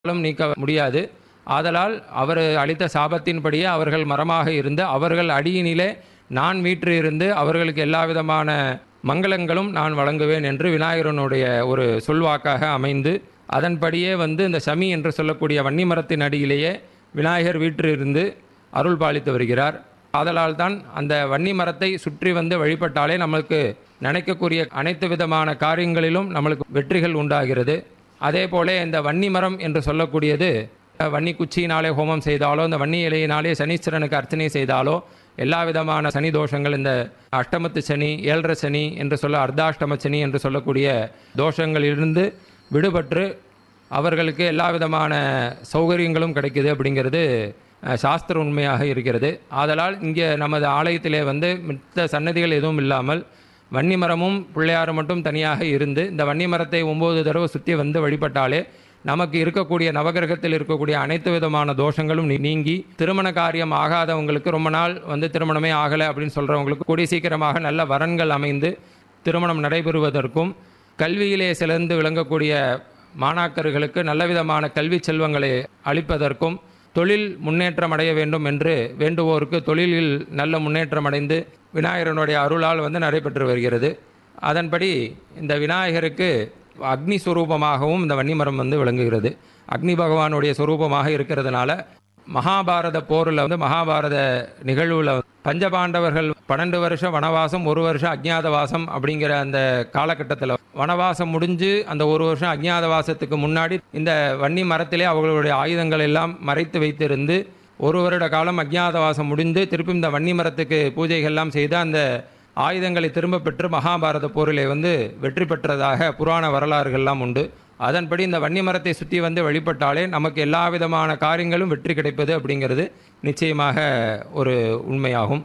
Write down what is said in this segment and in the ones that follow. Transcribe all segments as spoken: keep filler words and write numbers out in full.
நீக்க முடியாது. ஆதலால் அவர் அளித்த சாபத்தின்படியே அவர்கள் மரமாக இருந்து அவர்கள் அடியினிலே நான் வீற்று இருந்து அவர்களுக்கு எல்லா விதமான மங்களங்களும் நான் வழங்குவேன் என்று விநாயகரனுடைய ஒரு சொல்வாக்காக அமைந்து, அதன்படியே வந்து இந்த சமி என்று சொல்லக்கூடிய வன்னி மரத்தின் அடியிலேயே விநாயகர் வீற்று இருந்து அருள் பாலித்து வருகிறார். ஆதலால் தான் அந்த வன்னி மரத்தை சுற்றி வந்து வழிபட்டாலே நமக்கு நினைக்கக்கூடிய அனைத்து விதமான காரியங்களிலும் நம்மளுக்கு வெற்றிகள் உண்டாகிறது. அதே போல இந்த வன்னி மரம் என்று சொல்லக்கூடியது வன்னி குச்சியினாலே ஹோமம் செய்தாலோ, இந்த வன்னி இலையினாலே சனீஸ்வரனுக்கு அர்ச்சனை செய்தாலோ எல்லா விதமான சனி தோஷங்கள், இந்த அஷ்டமத்து சனி, ஏழரை சனி என்று சொல்ல அர்த்தாஷ்டம சனி என்று சொல்லக்கூடிய தோஷங்களிலிருந்து விடுபட்டு அவர்களுக்கு எல்லா விதமான சௌகரியங்களும் கிடைக்குது அப்படிங்கிறது சாஸ்திர உண்மையாக இருக்கிறது. ஆதலால் இங்கே நமது ஆலயத்திலே வந்து மித்த சன்னதிகள் எதுவும் இல்லாமல் வன்னி மரமும் பிள்ளையாரும் மட்டும் தனியாக இருந்து இந்த வன்னி மரத்தை ஒம்பது தடவை சுற்றி வந்து வழிபட்டாலே நமக்கு இருக்கக்கூடிய நவகிரகத்தில் இருக்கக்கூடிய அனைத்து விதமான தோஷங்களும் நீங்கி திருமண காரியம் ஆகாதவங்களுக்கு, ரொம்ப நாள் வந்து திருமணமே ஆகலை அப்படின்னு சொல்கிறவங்களுக்கு கூடிய சீக்கிரமாக நல்ல வரன்கள் அமைந்து திருமணம் நடைபெறுவதற்கும், கல்வியிலே சிறந்து விளங்கக்கூடிய மாணாக்கர்களுக்கு நல்ல விதமான கல்வி செல்வங்களை அளிப்பதற்கும், தொழில் முன்னேற்றம் அடைய வேண்டும் என்று வேண்டுவோருக்கு தொழிலில் நல்ல முன்னேற்றம் அடைந்து விநாயகரனுடைய அருளால் வந்து நடைபெற்று வருகிறது. அதன்படி இந்த விநாயகருக்கு அக்னி ஸ்வரூபமாகவும் இந்த வன்னிமரம் வந்து விளங்குகிறது. அக்னி பகவானுடைய ஸ்வரூபமாக இருக்கிறதுனால மகாபாரத போரில் வந்து மகாபாரத நிகழ்வில் பஞ்சபாண்டவர்கள் பன்னெண்டு வருஷம் வனவாசம், ஒரு வருஷம் அஜ்ஞாதவாசம் அப்படிங்கிற அந்த காலகட்டத்தில் வனவாசம் முடிஞ்சு அந்த ஒரு வருஷம் அஜ்ஞாதவாசத்துக்கு முன்னாடி இந்த வன்னி மரத்திலே அவர்களுடைய ஆயுதங்கள் எல்லாம் மறைத்து வைத்திருந்து ஒரு வருட காலம் அஜ்ஞாதவாசம் முடிந்து திருப்பி இந்த வன்னி மரத்துக்கு பூஜைகள்லாம் செய்து அந்த ஆயுதங்களை திரும்ப பெற்று மகாபாரத போரிலே வந்து வெற்றி பெற்றதாக புராண வரலாறுகள்லாம் உண்டு. அதன்படி இந்த வன்னி மரத்தை சுற்றி வந்து வழிபட்டாலே நமக்கு எல்லா விதமான காரியங்களும் வெற்றி கிடைப்பது அப்படிங்கிறது நிச்சயமாக ஒரு உண்மையாகும்.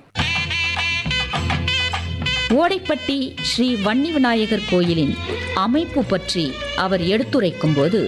ஓடைப்பட்டி ஸ்ரீ வன்னி விநாயகர் கோயிலின் அமைப்பு பற்றி அவர் எடுத்துரைக்கும் போது,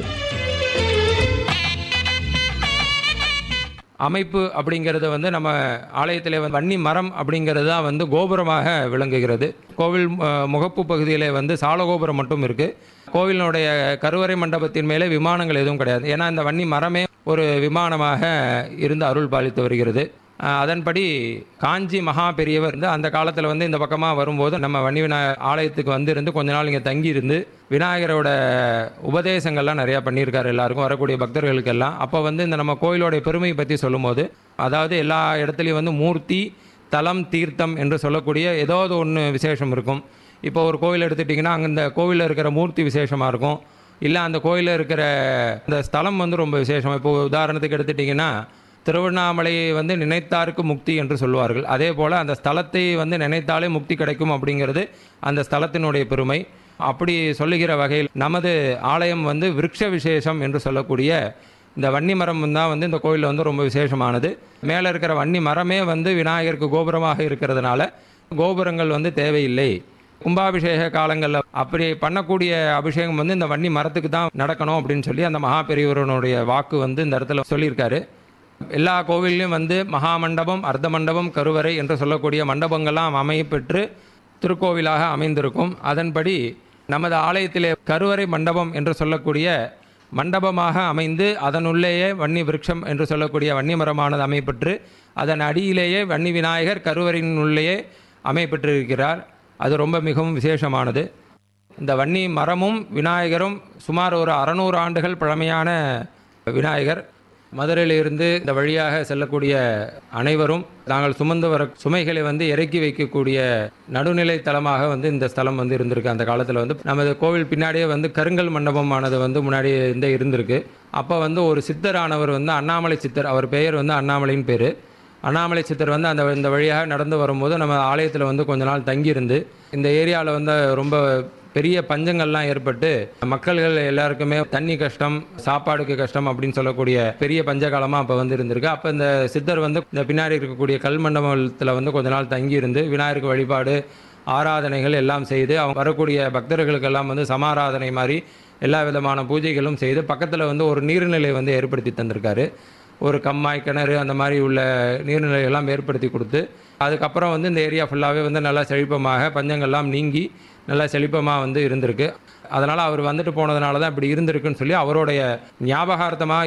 அமைப்பு அப்படிங்கிறது வந்து நம்ம ஆலயத்தில் வந்து வன்னி மரம் அப்படிங்கிறது தான் வந்து கோபுரமாக விளங்குகிறது. கோவில் முகப்பு பகுதியில் வந்து சாலகோபுரம் மட்டும் இருக்குது. கோவிலினுடைய கருவறை மண்டபத்தின் மேலே விமானங்கள் எதுவும் கிடையாது. ஏன்னா இந்த வன்னி மரமே ஒரு விமானமாக இருந்து அருள் பாலித்து வருகிறது. அதன்படி காஞ்சி மகா பெரியவர் வந்து அந்த காலத்தில் வந்து இந்த பக்கமாக வரும்போது நம்ம வன்னி விநா ஆலயத்துக்கு வந்து இருந்து கொஞ்ச நாள் இங்கே தங்கியிருந்து விநாயகரோட உபதேசங்கள்லாம் நிறையா பண்ணியிருக்காரு எல்லாருக்கும், வரக்கூடிய பக்தர்களுக்கெல்லாம். அப்போ வந்து இந்த நம்ம கோயிலோடைய பெருமையை பற்றி சொல்லும்போது, அதாவது எல்லா இடத்துலையும் வந்து மூர்த்தி, தலம், தீர்த்தம் என்று சொல்லக்கூடிய ஏதாவது ஒன்று விசேஷம் இருக்கும். இப்போ ஒரு கோயில் எடுத்துட்டிங்கன்னா அங்கே இந்த கோவிலில் இருக்கிற மூர்த்தி விசேஷமாக இருக்கும், இல்லை அந்த கோயிலில் இருக்கிற இந்த ஸ்தலம் வந்து ரொம்ப விசேஷம். இப்போ உதாரணத்துக்கு எடுத்துட்டிங்கன்னா திருவண்ணாமலையை வந்து நினைத்தாருக்கு முக்தி என்று சொல்லுவார்கள். அதே போல் அந்த ஸ்தலத்தை வந்து நினைத்தாலே முக்தி கிடைக்கும் அப்படிங்கிறது அந்த ஸ்தலத்தினுடைய பெருமை. அப்படி சொல்லுகிற வகையில் நமது ஆலயம் வந்து விருட்ச விசேஷம் என்று சொல்லக்கூடிய இந்த வன்னி மரம் தான் வந்து இந்த கோயிலில் வந்து ரொம்ப விசேஷமானது. மேலே இருக்கிற வன்னி மரமே வந்து விநாயகருக்கு கோபுரமாக இருக்கிறதுனால கோபுரங்கள் வந்து தேவையில்லை. கும்பாபிஷேக காலங்களில் அப்படி பண்ணக்கூடிய அபிஷேகம் வந்து இந்த வன்னி மரத்துக்கு தான் நடக்கணும் அப்படின்னு சொல்லி அந்த மகா பெரியவரனுடைய வாக்கு வந்து இந்த இடத்துல சொல்லியிருக்காரு. எல்லா கோவில்லையும் வந்து மகா மண்டபம், அர்த்த மண்டபம், கருவறை என்று சொல்லக்கூடிய மண்டபங்கள்லாம் அமையப்பெற்று திருக்கோவிலாக அமைந்திருக்கும். அதன்படி நமது ஆலயத்திலே கருவறை மண்டபம் என்று சொல்லக்கூடிய மண்டபமாக அமைந்து அதனுள்ளேயே வன்னி விருட்சம் என்று சொல்லக்கூடிய வன்னி மரமானது அமைப்பெற்று அதன் அடியிலேயே வன்னி விநாயகர் கருவறையின் உள்ளேயே அமைப்பெற்றிருக்கிறார். அது ரொம்ப மிகவும் விசேஷமானது. இந்த வன்னி மரமும் விநாயகரும் சுமார் ஒரு அறநூறு ஆண்டுகள் பழமையான விநாயகர். மதுரையிலிருந்து இந்த வழியாக செல்லக்கூடிய அனைவரும் நாங்கள் சுமந்து வர சுமைகளை வந்து இறக்கி வைக்கக்கூடிய நடுநிலை தலமாக வந்து இந்த ஸ்தலம் வந்து இருந்திருக்கு. அந்த காலத்தில் வந்து நமது கோவில் பின்னாடியே வந்து கருங்கல் மண்டபமானது வந்து முன்னாடி இருந்தே இருந்திருக்கு. அப்போ வந்து ஒரு சித்தரானவர் வந்து அண்ணாமலை சித்தர், அவர் பெயர் வந்து அண்ணாமலைன்னு பேர். அண்ணாமலை சித்தர் வந்து அந்த இந்த வழியாக நடந்து வரும்போது நம்ம ஆலயத்தில் வந்து கொஞ்ச நாள் தங்கியிருந்து இந்த ஏரியாவில் வந்து ரொம்ப பெரிய பஞ்சங்கள்லாம் ஏற்பட்டு மக்கள்கள் எல்லாருக்குமே தண்ணி கஷ்டம், சாப்பாடுக்கு கஷ்டம் அப்படின்னு சொல்லக்கூடிய பெரிய பஞ்சகாலமாக அப்போ வந்து இருந்திருக்கு. அப்போ இந்த சித்தர் வந்து இந்த பின்னாடி இருக்கக்கூடிய கல் மண்டபத்தில் வந்து கொஞ்ச நாள் தங்கியிருந்து விநாயகருக்கு வழிபாடு, ஆராதனைகள் எல்லாம் செய்து அவங்க வரக்கூடிய பக்தர்களுக்கெல்லாம் வந்து சமாராதனை மாதிரி எல்லா விதமான பூஜைகளும் செய்து பக்கத்தில் வந்து ஒரு நீர்நிலை வந்து ஏற்படுத்தி தந்திருக்காரு. ஒரு கம்மாய், கிணறு அந்த மாதிரி உள்ள நீர்நிலைகள்லாம் ஏற்படுத்தி கொடுத்து அதுக்கப்புறம் வந்து இந்த ஏரியா ஃபுல்லாகவே வந்து நல்லா செழிப்பமாக பஞ்சங்கள்லாம் நீங்கி நல்லா செழிப்பமாக வந்து இருந்திருக்கு. அதனால் அவர் வந்துட்டு போனதுனால தான் இப்படி இருந்திருக்குன்னு சொல்லி அவருடைய ஞாபகார்த்தமாக